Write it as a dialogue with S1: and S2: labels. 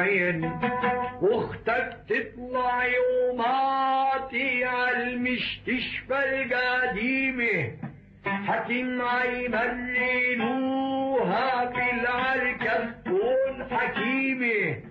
S1: واختك تطلع يوماتي عالمستشفى القديمة حكيم عيمللوها في العركة تكون حكيمة